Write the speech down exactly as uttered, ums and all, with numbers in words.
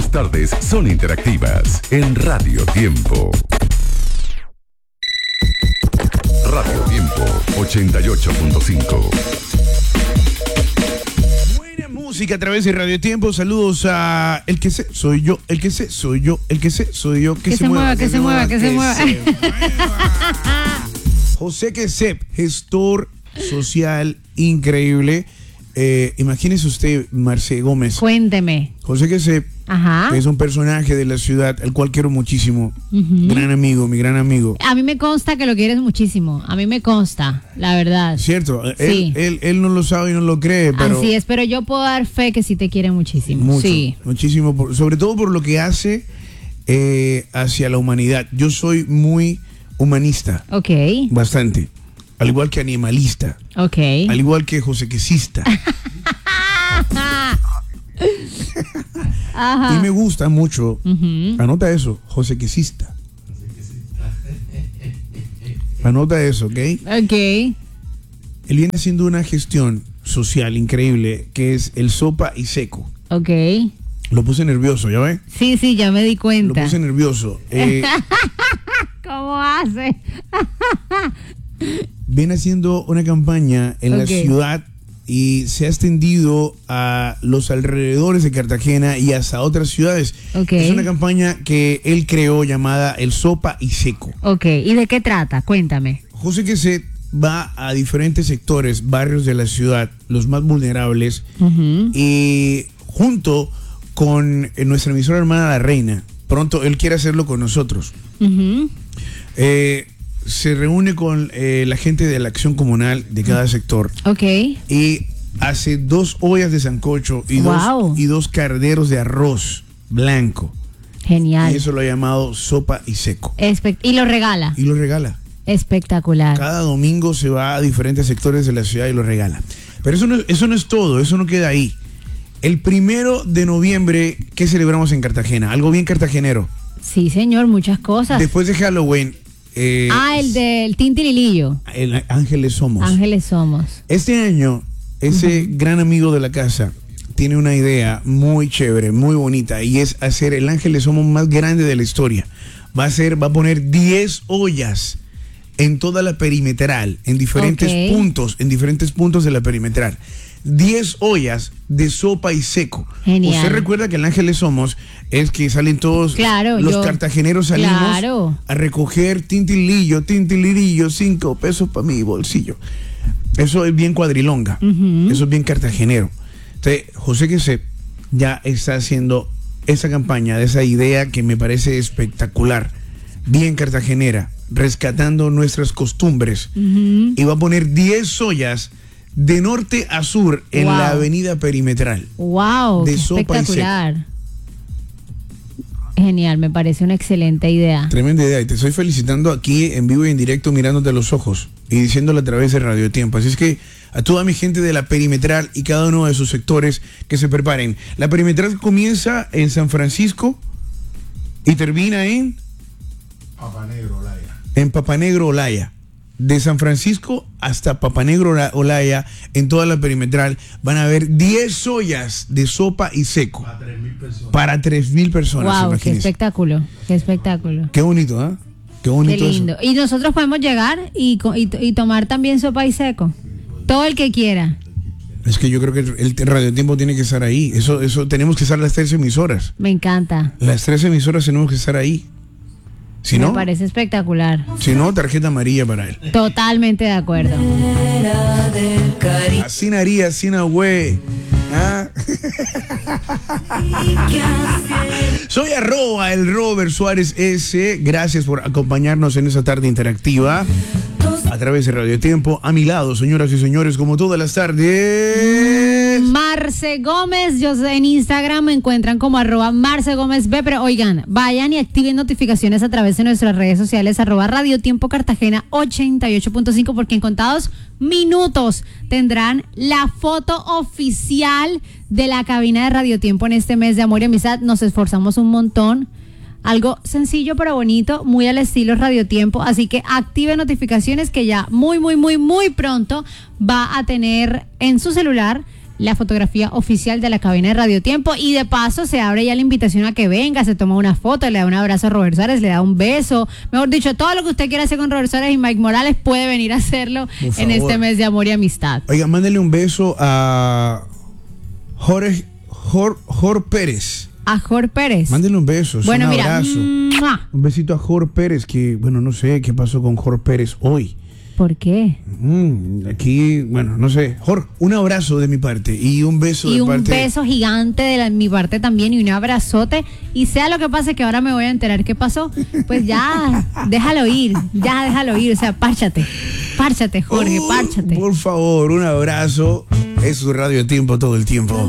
tus tardes son interactivas en Radio Tiempo. Radio Tiempo ochenta y ocho punto cinco. Buena música a través de Radio Tiempo. Saludos a el que sé, soy yo, el que sé, soy yo, el que sé, soy yo, que, que se, se mueva, que, que se mueva, que se mueva. Que se mueva. José Quesep, gestor social increíble. Eh, imagínese usted, Marce Gómez. Cuénteme. José Quesep, Ajá. que es un personaje de la ciudad, al cual quiero muchísimo. Uh-huh. Gran amigo, mi gran amigo. A mí me consta que lo quieres muchísimo. A mí me consta, la verdad. Cierto, sí. él, él, él no lo sabe y no lo cree, pero... Así es, pero yo puedo dar fe que sí te quiere muchísimo. Mucho, sí. muchísimo, por, sobre todo por lo que hace eh, hacia la humanidad. Yo soy muy humanista. Ok. Bastante. Al igual que animalista. Ok. Al igual que josequesista. Ajá. Y me gusta mucho, uh-huh. Anota eso, josequesista. Anota eso, ¿ok? Ok. Él viene haciendo una gestión social increíble que es el sopa y seco. Ok. Lo puse nervioso, ¿ya ve? Sí, sí, ya me di cuenta. Lo puse nervioso. Eh, ¿Cómo hace? Viene haciendo una campaña en okay. la ciudad y se ha extendido a los alrededores de Cartagena y hasta otras ciudades. Okay. Es una campaña que él creó llamada El Sopa y Seco. Ok, ¿y de qué trata? Cuéntame. José Quesep va a diferentes sectores, barrios de la ciudad, los más vulnerables, uh-huh. y junto con nuestra emisora hermana La Reina, pronto él quiere hacerlo con nosotros. Uh-huh. Eh... Se reúne con eh, la gente de la acción comunal de cada sector. Ok. Y hace dos ollas de sancocho y, wow. dos, y dos carderos de arroz blanco. Genial. Y eso lo ha llamado sopa y seco. Espe- y lo regala. Y lo regala. Espectacular. Cada domingo se va a diferentes sectores de la ciudad y lo regala. Pero eso no, eso no es todo, eso no queda ahí. El primero de noviembre, ¿qué celebramos en Cartagena? Algo bien cartagenero. Sí, señor, muchas cosas. Después de Halloween. Eh, ah, el del Tintililillo. El Ángeles Somos. Ángeles Somos. Este año, ese uh-huh. gran amigo de la casa tiene una idea muy chévere, muy bonita, y es hacer el Ángeles Somos más grande de la historia. Va a hacer, va a poner diez ollas en toda la perimetral, en diferentes okay. puntos, en diferentes puntos de la perimetral. diez ollas de sopa y seco. Genial. Usted recuerda que el Ángeles Somos es que salen todos claro, los yo, cartageneros salimos claro. a recoger tintilillo, tintilillo, cinco pesos para mi bolsillo. Eso es bien cuadrilonga. Uh-huh. Eso es bien cartagenero. Entonces, José Quesep ya está haciendo esa campaña, de esa idea que me parece espectacular, bien cartagenera, rescatando nuestras costumbres. Uh-huh. Y va a poner diez ollas de norte a sur en wow. la avenida perimetral. Wow, de qué sopa espectacular. Y seco. Genial, me parece una excelente idea. Tremenda idea, y te estoy felicitando aquí en vivo y en directo, mirándote a los ojos y diciéndolo a través de Radio Tiempo. Así es que a toda mi gente de la perimetral y cada uno de sus sectores que se preparen. La perimetral comienza en San Francisco y termina en Papanegro Olaya. En Papanegro Olaya. De San Francisco hasta Papanegro Olaya, en toda la perimetral, van a haber diez ollas de sopa y seco. Para tres mil personas. Para tres mil personas. Wow, qué espectáculo, qué espectáculo. Qué bonito, ¿eh? Qué bonito. Qué lindo. Eso. Y nosotros podemos llegar y, y, y tomar también sopa y seco. Todo el que quiera. Es que yo creo que el Radio Tiempo tiene que estar ahí. Eso, eso tenemos que estar las tres emisoras. Me encanta. Las tres emisoras tenemos que estar ahí. Si Me no, parece espectacular. Si no, tarjeta amarilla para él. Totalmente de acuerdo. Así haría, así güey. ¿Ah? Soy arroba el Robert Suárez S. Gracias por acompañarnos en esta tarde interactiva a través de Radio Tiempo. A mi lado, señoras y señores, como todas las tardes, Marce Gómez. Yo sé, en Instagram me encuentran como arroba Marce Gómez B. Pero oigan, vayan y activen notificaciones a través de nuestras redes sociales, arroba Radio Tiempo Cartagena ochenta y ocho punto cinco, porque en contados minutos tendrán la foto oficial de la cabina de Radio Tiempo en este mes de amor y amistad. Nos esforzamos un montón. Algo sencillo pero bonito, muy al estilo Radio Tiempo, así que active notificaciones que ya muy, muy, muy, muy pronto va a tener en su celular la fotografía oficial de la cabina de Radio Tiempo. Y de paso se abre ya la invitación a que venga, se toma una foto, le da un abrazo a Robert Suárez, le da un beso. Mejor dicho, todo lo que usted quiera hacer con Robert Suárez y Mike Morales puede venir a hacerlo en este mes de amor y amistad. Oiga, mándele un beso a Jorge, Jor, Jor Pérez. A Jor Pérez. Mándele un beso, bueno, un mira, abrazo. ¡mua! Un besito a Jor Pérez, que bueno, no sé qué pasó con Jor Pérez hoy. ¿Por qué? Mm, aquí, bueno, no sé. Jor, un abrazo de mi parte y un beso y de un parte. beso gigante de la- mi parte también y un abrazote. Y sea lo que pase, que ahora me voy a enterar qué pasó, pues ya, déjalo ir, ya déjalo ir. O sea, párchate, párchate, Jorge, Oh, párchate. por favor, un abrazo. Es su Radio Tiempo todo el tiempo.